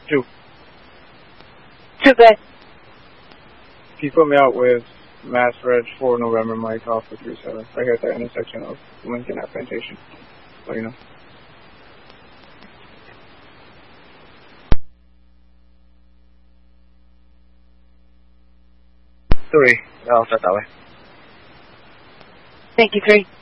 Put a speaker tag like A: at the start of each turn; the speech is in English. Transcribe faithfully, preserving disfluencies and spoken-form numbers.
A: Two.
B: Two, good.
A: Can you put me out with Mass Reg four November Mike Alpha three seven, right here at the intersection of Lincoln at Plantation. Let you know. Three. Yeah, I'll start that way.
B: Thank you, three.